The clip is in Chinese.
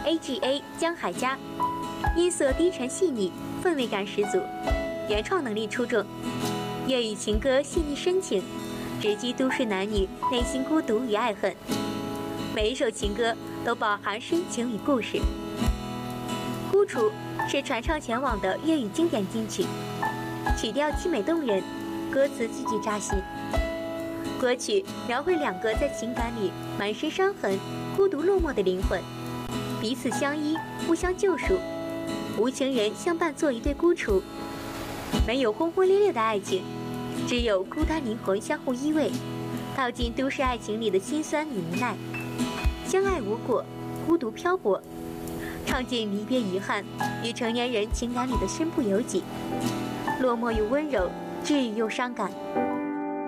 AGA 江海佳，音色低沉细腻，氛围感十足，原创能力出众，粤语情歌细腻深情，直击都市男女内心孤独与爱恨。每一首情歌都饱含深情与故事。孤雏是传唱全网的粤语经典金曲，曲调凄美动人，歌词句句扎心。歌曲描绘两个在情感里满身伤痕、孤独落寞的灵魂，彼此相依，互相救赎，无情人相伴做一对孤雏。没有轰轰烈烈的爱情，只有孤单灵魂相互依偎，道尽都市爱情里的辛酸与无奈。相爱无果，孤独漂泊，唱尽离别遗憾与成年人情感里的身不由己，落寞又温柔，治愈又伤感。